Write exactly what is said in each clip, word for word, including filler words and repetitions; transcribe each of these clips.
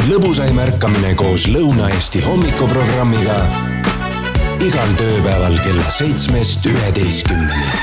lõbusaim ärkamine koos Lõuna-Eesti hommikuprogrammiga igal tööpäeval kella seitsmest üheteistkümneni.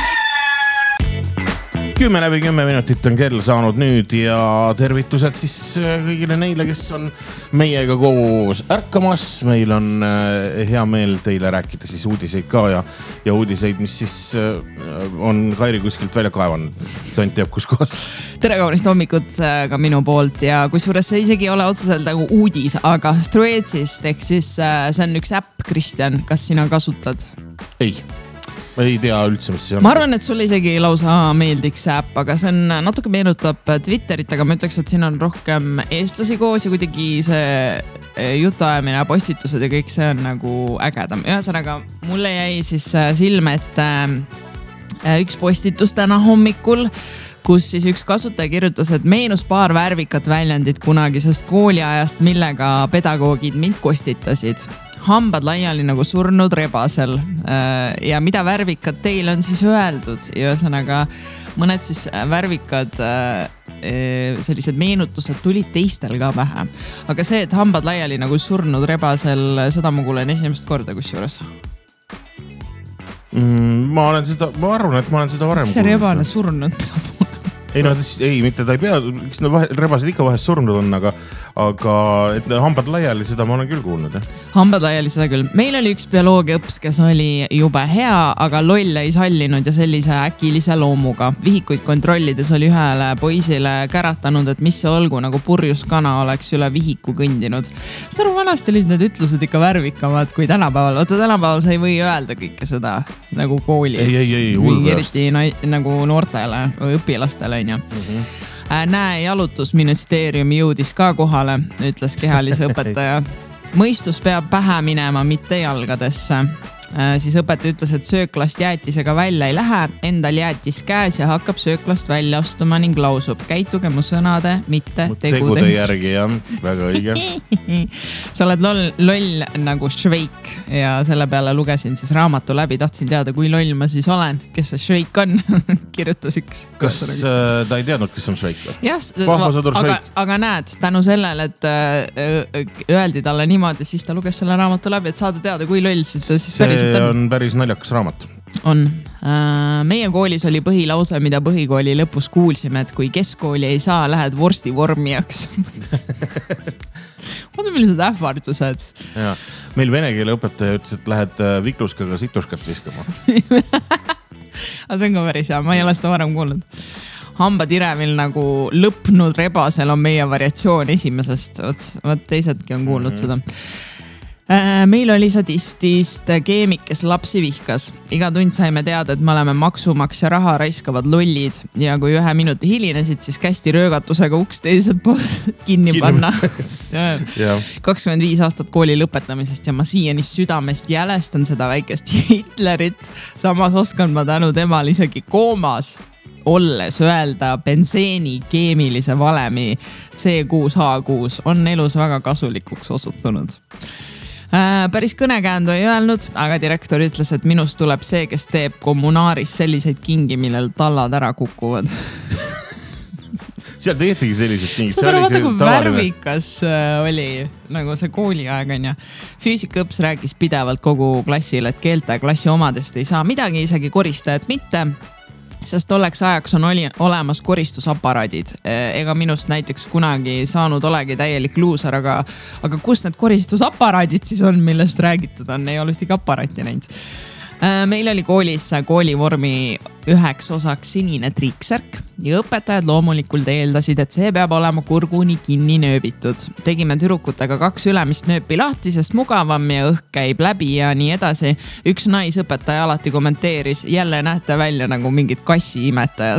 Kümme läbi kümme minutit on kell saanud nüüd ja tervitused siis kõigile neile, kes on meiega koos ärkamas. Meil on hea meel teile rääkida siis uudiseid ka ja, ja uudiseid, mis siis on Kairi kuskilt välja kaevanud. Tant teab kus kohast. Tere kaunist hommikut ka minu poolt ja kusjuures see isegi ei ole otseselt nagu uudis, aga Threadsist ehk siis see on üks äpp, Kristjan, kas sina kasutad? Ei. Ma ei tea üldse, mis see on. Ma arvan, et sulle isegi lausa meeldiks see äpp, aga see on natuke meenutab Twitterit, aga ma ütleks, et siin on rohkem eestlasi koos ja kuidagi see jutuajamine ja postitused ja kõik see on nagu ägedam. Ühesõnaga, mulle jäi siis silme, et üks postitus täna hommikul, kus siis üks kasutaja kirjutas, et meenus paar värvikat väljendit kunagisest kooliajast, millega pedagoogid mind kostitasid. Hambad laiali nagu surnud rebasel ja mida värvikad teil on siis öeldud ja ühesõnaga mõned siis värvikad sellised meenutused tulid teistel ka pähe. Aga see, et hambad laiali nagu surnud rebasel, seda ma kuulen esimest korda kus juures. Mm, ma olen seda, ma arvan, et ma olen seda varem kuulnud. See rebane surnud peab. Ei, no, ei, mitte ta ei pea, eks need vahe, rebased ikka vahest surnud on, aga, aga et hambad laiali, seda ma olen küll kuulnud. Ja? Hambad laiali, seda küll. Meil oli üks bioloogiaõps, kes oli jube hea, aga lolle ei sallinud ja sellise äkilise loomuga. Vihikuid kontrollides oli ühele poisile käratanud, et mis see olgu nagu purjus kana oleks üle vihiku kõndinud. Seda vanasti olid need ütlused ikka värvikamad kui tänapäeval. Oota, tänapäeval sa ei või öelda kõike seda nagu koolis. Ei, ei, ei, hulgast. Eriti nagu noortele või õpilastele. Mm-hmm. Näe, jalutusministeeriumi jõudis ka kohale, ütles kehalise õpetaja. Mõistus peab pähe minema, mitte jalgadesse. Siis õpetaja ütles, et sööklast jäätisega välja ei lähe, endal jäätis käes ja hakkab sööklast välja astuma ning lausub. Käituge mu sõnade, mitte tegude. Tegude järgi, jah. Väga õige. Sa oled loll, loll nagu Šveik ja selle peale lugesin siis raamatu läbi. Tahtsin teada, kui loll ma siis olen. Kes see Šveik on? Kirjutas üks. Kas äh, ta ei teadnud, kes on Šveik? Yes, aga, aga näed, tänu sellele, et äh, öeldi talle niimoodi, siis ta luges selle raamatu läbi, et saada teada, kui loll siis ta siis päris see on päris naljakas raamat. On. Meie koolis oli põhilause, mida põhikooli lõpus kuulsime, et kui keskkooli ei saa, lähed vorsti vormijaks. Vaata millised ähvardused. Ja. Meil vene keele õpetaja ütles, et lähed vikluskaga situskat viskama. Aga see on ka päris hea, ma ei ole seda varem kuulnud. Hambatiremil nagu lõpnud rebasel on meie variatsioon esimesest. Võt, võt teisedki on kuulnud mm-hmm. seda. Meil oli sadistist keemik, kes lapsi vihkas. Iga tund saime teada, et me oleme maksumaks ja raha raiskavad lollid ja kui ühe minuti hilinesid, siis kästi röögatusega uks teiselt poos kinni panna. kakskümmend viis aastat kooli lõpetamisest ja ma siiani südamest jälestan seda väikest Hitlerit. Samas oskan ma tänu temal isegi koomas olles öelda benseeni keemilise valemi C kuus H kuus on elus väga kasulikuks osutunud. Päris kõnekäändu ei öelnud, aga direktor ütles, et minust tuleb see, kes teeb kommunaaris selliseid kingi, millel tallad ära kukuvad. Seal teetigi sellised kingid. See on vaata, kui värvikas oli nagu see kooliaeg on ja füüsikaõps rääkis pidevalt kogu klassile, et keelte klassi omadest ei saa midagi, isegi koristajat mitte. Sest tolleks ajaks on oli, olemas koristusaparaadid. Ega minust näiteks kunagi saanud olegi täielik luusar, aga, aga kus need koristusaparaadid siis on, millest räägitud on? Ei ole ühtegi aparaati näinud. Meil oli koolis koolivormi üheks osaks sinine triiksärk ja õpetajad loomulikult eeldasid, et see peab olema kurguni kinni nööbitud. Tegime tüdrukutega kaks ülemist nööpi lahti, sest mugavam ja õhk käib läbi ja nii edasi. Üks naisõpetaja alati kommenteeris, jälle näete välja nagu mingid kassi imetajad.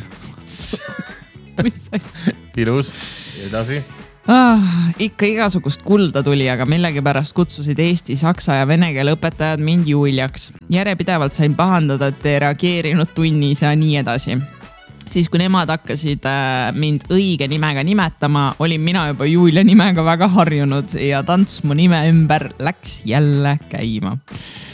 Mis asja? Ilus. Edasi. Ah, ikka igasugust kulda tuli, aga millegipärast kutsusid Eesti, saksa ja vene keele õpetajad mind Juliaks. Järjepidevalt sain pahandada, et ei reageerinud tunnis ja nii edasi. Siis kui nemad hakkasid mind õige nimega nimetama, olin mina juba Julia nimega väga harjunud ja tants mu nime ümber läks jälle käima.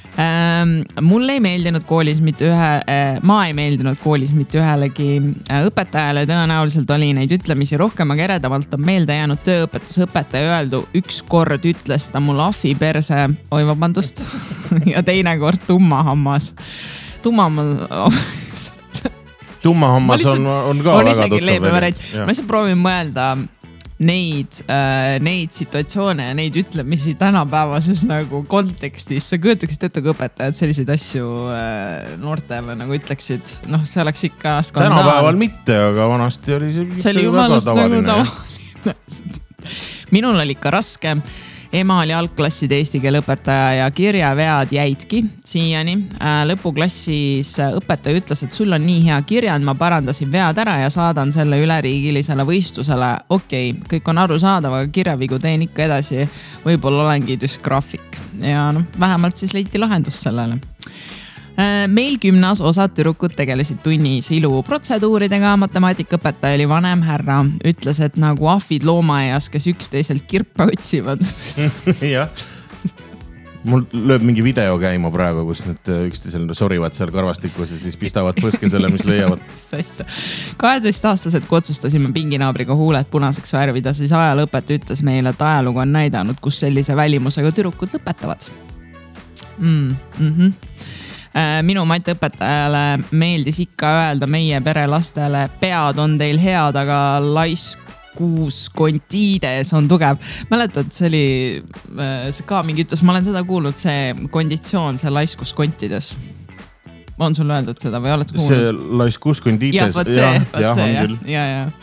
Ähm, mulle ei meeldinud koolis mitte ühe, äh, ma ei meeldinud koolis mitte ühelegi äh, õpetajale, tõenäoliselt oli neid ütlemisi rohkem, aga eredamalt on meelde jäänud tööõpetusõpetaja öeldu. Üks kord ütles ta mul ahvi perse, oi vabandust, ja teine kord tumma hammas. Tumma hammas. Tumma hammas on, on ka on väga tuttav. Ma lihtsalt proovin mõelda neid, äh, neid situatsioone ja neid ütlemisi tänapäevases nagu kontekstis. Sa kujutaksid ette, kui õpetajad selliseid asju äh, noortele nagu ütleksid. Noh, see oleks ikka skandaal. Tänapäeval mitte, aga vanasti oli see, see oli jumalast nagu tavaline. Minul oli ikka raske. Ema oli algklasside eesti keele õpetaja ja kirjavead jäidki siiani. Lõpuklassis õpetaja ütles, et sul on nii hea kirjand, ma parandasin vead ära ja saadan selle üleriigilisele võistlusele. Okei, okay, kõik on arusaadav, aga kirjavigu teen ikka edasi. Võib-olla olengi düsgraafik ja noh, vähemalt siis leiti lahendus sellele. Meil gümnas osad türukud tegelesid tunnis iluprotseduuridega. Matemaatikaõpetaja oli vanem härra. Ütles, et nagu ahvid loomaaias, kes üksteiselt kirpa otsivad. Jah. Mul lööb mingi video käima praegu, kus need üksteisel sorivad seal karvastikus ja siis pistavad põske selle, mis leiavad. kaheteist-aastased kui otsustasime pinginaabriga huuled punaseks värvida, siis ajalõpetaja ütles meile, et ajalugu on näidanud, kus sellise välimusega türukud lõpetavad. Mm, mm-hmm. Minu matõpetajale meeldis ikka öelda meie perelastele, pead on teil head, aga laiskus kontiides on tugev. Mäletad, see oli see ka mingi ütles, ma olen seda kuulnud, see konditsioon, see laiskus kontides. On sul öeldud seda või oled kuulnud? See laiskus kontiides. Jah, võt see, ja, võt ja, see, jah. Ja,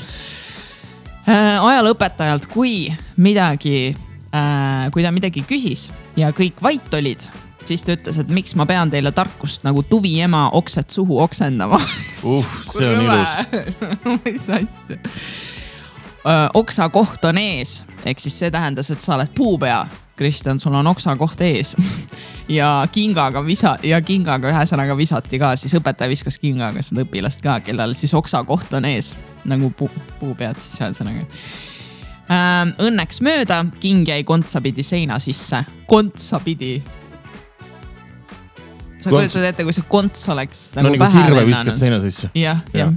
ja. Ajalõpetajalt, kui midagi, kui ta midagi küsis ja kõik vait olid, siis ta ütles, et miks ma pean teile tarkust nagu tuvi ema okset suhu oksendama. Uh, see on ilus. Mis asja. Oksa koht on ees, ehk siis see tähendas, et sa oled puupea. Kristjan, sul on oksa koht ees. Ja kingaga, visa, ja kingaga ühesõnaga visati ka, siis õpetaja viskas kingaga seda õpilast ka, kellel siis oksa koht on ees, nagu puu, puupead siis ühesõnaga. Õnneks mööda, king jäi kontsapidi seina sisse. Kontsapidi. Sa kujutad ette, kui see konts oleks nagu, no, nagu kirve viskad seina sisse. Jah, jah.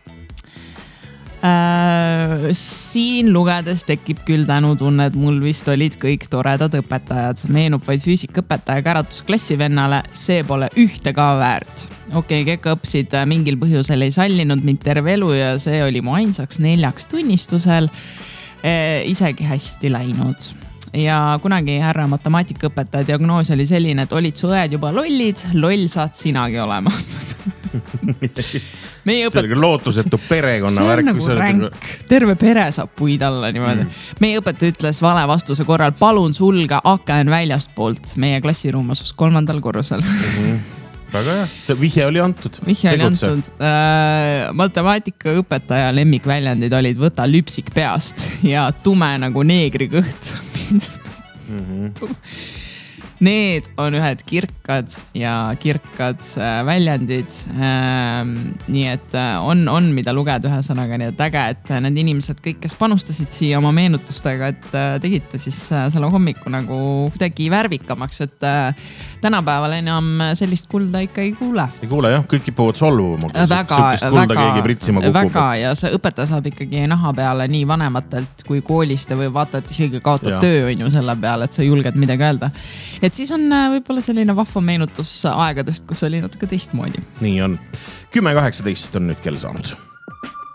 Äh, siin lugedes tekib küll tänutunne, et mul vist olid kõik toredad õpetajad. Meenub vaid füüsikõpetaja käratus klassivennale, see pole ühte ka väärt. Okei, okay, kekka õpsid mingil põhjusel ei sallinud mind terve elu ja see oli mu ainsaks neljaks tunnistusel. E, isegi hästi läinud. Ja kunagi härra matemaatikaõpetaja diagnoos oli selline, et olid su õed juba lollid, loll saad sinagi olema. Meie õpet... See on lootusetu perekonna see on värk. Nagu ränk. Terve pere saab puid alla niimoodi. Mm. Meie õpetaja ütles vale vastuse korral, palun sulga aken väljast poolt. Meie klassiruum asus kolmandal korrusel. Mm-hmm. Väga hea. See vihje oli antud. Vihje oli antud. Äh, matemaatikaõpetaja lemmikväljendid olid võta lüpsik peast ja tume nagu neegri kõht. Mm-hmm. Need on ühed kirkad ja kirkad väljendid. Nii et on, on mida lugeda ühesõnaga, nii et äge, et need inimesed kõik, kes panustasid siia oma meenutustega, et tegite siis selle hommiku nagu kuidagi värvikamaks, et tänapäeval enam sellist kulda ikka ei kuule. Ei kuule jah, kõik kipuvad solvuma. Väga, väga, väga ja see õpetaja saab ikkagi naha peale nii vanematelt kui koolist või vaata, et isegi kaotad ja. Töö on ju selle peale, et sa julged midagi öelda. Et siis on võib-olla selline vahva meenutus aegadest, kus oli natuke teistmoodi. Nii on. kümme kaheksateist on nüüd kell saanud.